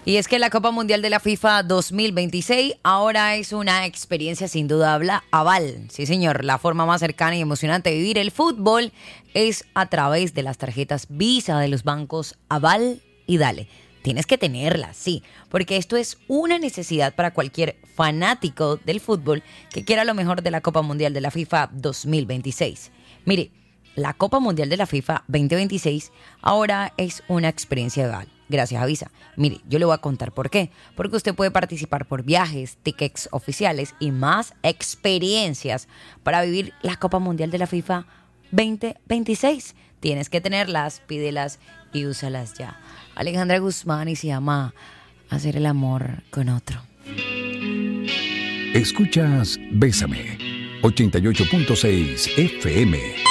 Y es que la Copa Mundial de la FIFA 2026 ahora es una experiencia sin duda aval. Sí, señor, la forma más cercana y emocionante de vivir el fútbol es a través de las tarjetas Visa de los bancos Aval y Dale. Tienes que tenerlas, sí, porque esto es una necesidad para cualquier fanático del fútbol que quiera lo mejor de la Copa Mundial de la FIFA 2026. Mire, la Copa Mundial de la FIFA 2026 ahora es una experiencia aval. Gracias a Visa. Mire, yo le voy a contar por qué. Porque usted puede participar por viajes, tickets oficiales y más experiencias para vivir la Copa Mundial de la FIFA 2026. Tienes que tenerlas, pídelas y úsalas ya. Alejandra Guzmán y se llama Hacer el amor con otro. Escuchas Bésame, 88.6 FM.